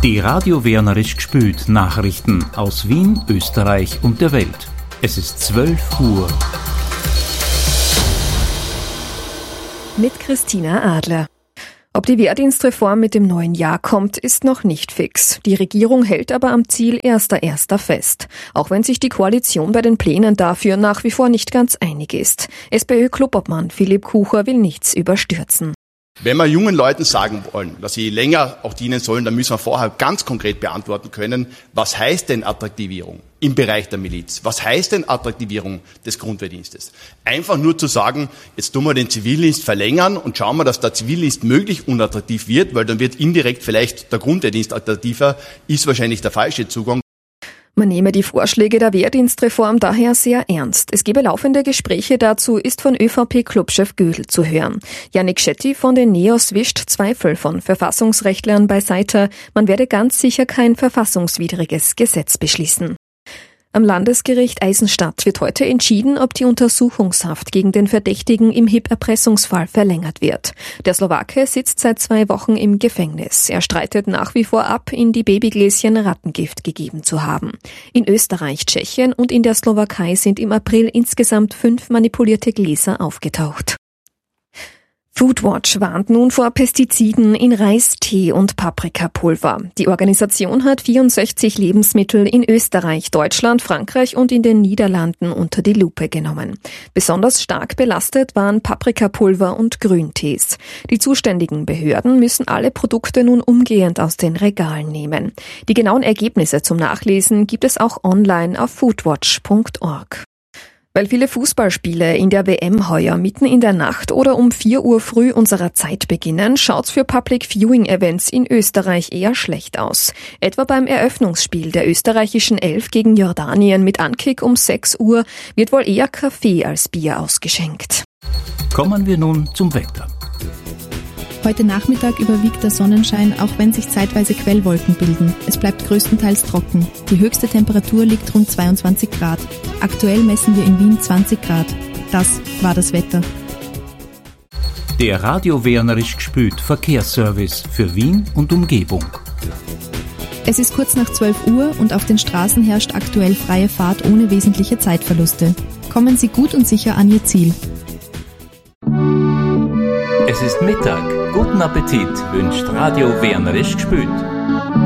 Die Radio Wernerisch gspült Nachrichten aus Wien, Österreich und der Welt. Es ist 12 Uhr. Mit Christina Adler. Ob die Wehrdienstreform mit dem neuen Jahr kommt, ist noch nicht fix. Die Regierung hält aber am Ziel 1.1. fest. Auch wenn sich die Koalition bei den Plänen dafür nach wie vor nicht ganz einig ist. SPÖ-Clubobmann Philipp Kucher will nichts überstürzen. Wenn wir jungen Leuten sagen wollen, dass sie länger auch dienen sollen, dann müssen wir vorher ganz konkret beantworten können, was heißt denn Attraktivierung im Bereich der Miliz? Was heißt denn Attraktivierung des Grundwehrdienstes? Einfach nur zu sagen, jetzt tun wir den Zivildienst verlängern und schauen wir, dass der Zivildienst möglichst unattraktiv wird, weil dann wird indirekt vielleicht der Grundwehrdienst attraktiver, ist wahrscheinlich der falsche Zugang. Man nehme die Vorschläge der Wehrdienstreform daher sehr ernst. Es gebe laufende Gespräche dazu, ist von ÖVP-Clubchef Gödel zu hören. Yannick Schetti von den NEOS wischt Zweifel von Verfassungsrechtlern beiseite. Man werde ganz sicher kein verfassungswidriges Gesetz beschließen. Am Landesgericht Eisenstadt wird heute entschieden, ob die Untersuchungshaft gegen den Verdächtigen im HIP-Erpressungsfall verlängert wird. Der Slowake sitzt seit 2 Wochen im Gefängnis. Er streitet nach wie vor ab, in die Babygläschen Rattengift gegeben zu haben. In Österreich, Tschechien und in der Slowakei sind im April insgesamt 5 manipulierte Gläser aufgetaucht. Foodwatch warnt nun vor Pestiziden in Reis, Tee und Paprikapulver. Die Organisation hat 64 Lebensmittel in Österreich, Deutschland, Frankreich und in den Niederlanden unter die Lupe genommen. Besonders stark belastet waren Paprikapulver und Grüntees. Die zuständigen Behörden müssen alle Produkte nun umgehend aus den Regalen nehmen. Die genauen Ergebnisse zum Nachlesen gibt es auch online auf foodwatch.org. Weil viele Fußballspiele in der WM heuer mitten in der Nacht oder um 4 Uhr früh unserer Zeit beginnen, schaut's für Public Viewing Events in Österreich eher schlecht aus. Etwa beim Eröffnungsspiel der österreichischen 11 gegen Jordanien mit Ankick um 6 Uhr wird wohl eher Kaffee als Bier ausgeschenkt. Kommen wir nun zum Wetter. Heute Nachmittag überwiegt der Sonnenschein, auch wenn sich zeitweise Quellwolken bilden. Es bleibt größtenteils trocken. Die höchste Temperatur liegt rund 22 Grad. Aktuell messen wir in Wien 20 Grad. Das war das Wetter. Der Radio Wernerisch gspült Verkehrsservice für Wien und Umgebung. Es ist kurz nach 12 Uhr und auf den Straßen herrscht aktuell freie Fahrt ohne wesentliche Zeitverluste. Kommen Sie gut und sicher an Ihr Ziel. Es ist Mittag. Guten Appetit wünscht Radio Wernerisch gspült.